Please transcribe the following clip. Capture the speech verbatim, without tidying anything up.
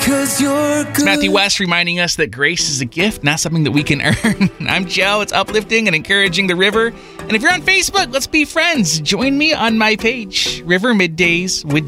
'cause you're good. It's Matthew West reminding us that grace is a gift, not something that we can earn. I'm Joe. It's uplifting and encouraging the river. And if you're on Facebook, let's be friends. Join me on my page, River Middays with